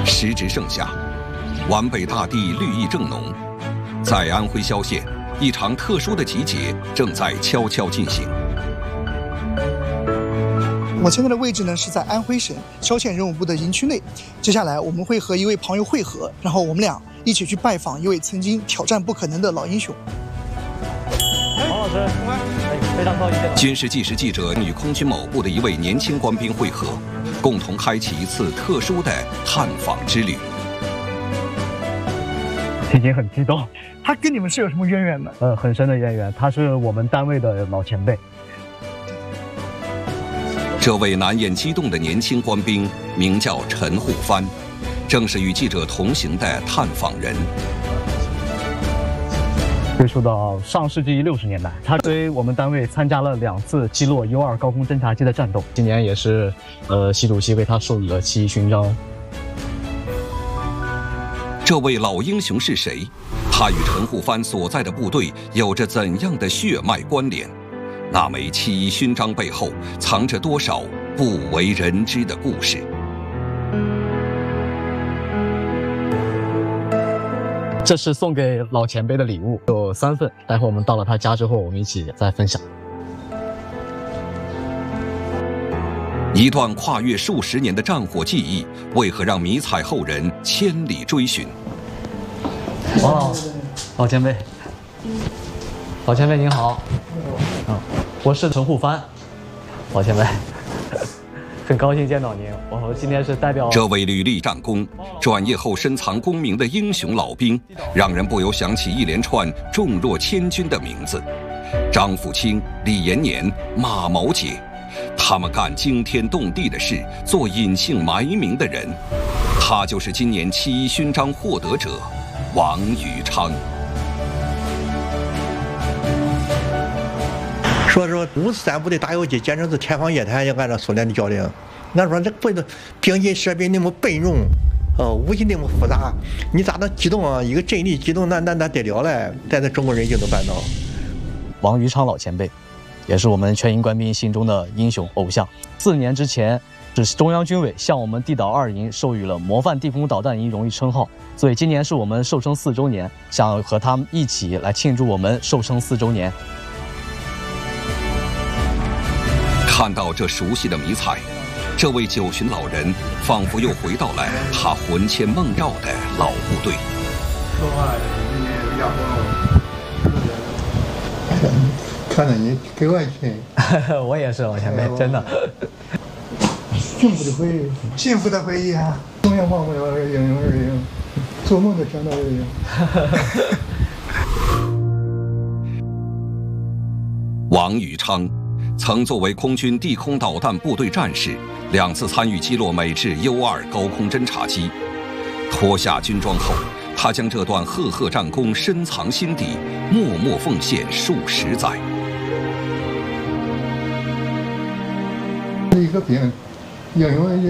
时值盛夏，皖北大地绿意正浓，在安徽萧县，一场特殊的集结正在悄悄进行。 我现在的位置呢是在安徽省萧县人武部的营区内。接下来我们会和一位朋友会合，然后我们俩一起去拜访一位曾经挑战不可能的老英雄。 王老师，非常高兴。 军事纪实记者与空军某部的一位年轻官兵会合，共同开启一次特殊的探访之旅。 心情很激动。 他跟你们是有什么渊源吗？ 很深的渊源，他是我们单位的老前辈。 这位难掩激动的年轻官兵名叫陈护藩，正是与记者同行的探访人。 追溯到上世纪60年代，他随我们单位参加了2次击落 U2高空侦察机的战斗。今年也是，习主席为他授予了7.1勋章。 这位老英雄是谁？他与陈护藩所在的部队有着怎样的血脉关联？那枚7.1勋章背后藏着多少不为人知的故事？ 这是送给老前辈的礼物，有3份。待会我们到了他家之后，我们一起再分享。 一段跨越数十年的战火记忆，为何让迷彩后人千里追寻？ 王老前辈，老前辈您好。我是陈护藩，老前辈，很高兴见到您。我今天是代表这位履历战功、转业后深藏功名的英雄老兵，让人不由想起一连串重若千钧的名字：张富清、李延年、马毛杰。他们干惊天动地的事，做隐姓埋名的人。他就是今年7.1勋章获得者王宇昌。 说53部队打游击简直是天方夜谭，也按照苏联的教令。俺说这不是兵器设备那么笨重，武器那么复杂，你咋能机动啊？一个阵地机动那得了嘞？但是中国人就能办到。 王宇昌老前辈，也是我们全营官兵心中的英雄偶像。4年之前，是中央军委向我们地导2营授予了模范地空导弹营荣誉称号，所以今年是我们寿生4周年，想和他们一起来庆祝我们寿生4周年。 看到这熟悉的迷彩，这位9旬老人仿佛又回到了他魂牵梦绕的老部队。 说话今年有点看着你格外亲。 我也是老前辈，真的。 幸福的回忆，幸福的回忆啊！永远忘不了英勇儿英，做梦都想到儿英。 王宇昌曾作为空军地空导弹部队战士，2次参与击落美制 U2高空侦察机。脱下军装后，他将这段赫赫战功深藏心底，默默奉献数10载。 一个兵，英勇